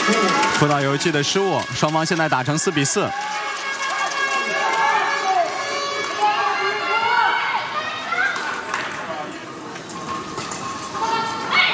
辅导游击的失误，双方现在打成4比4。